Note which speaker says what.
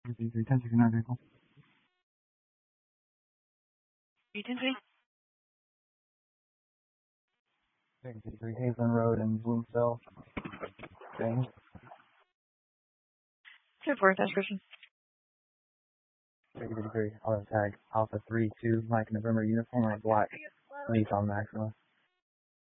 Speaker 1: 1069 vehicle.
Speaker 2: 310
Speaker 1: 353 Hazen Road in Bloomfield. James.
Speaker 2: 2-4, description.
Speaker 1: 353 auto tag Alpha 32 Mike November uniform on black. Nissan Maxima.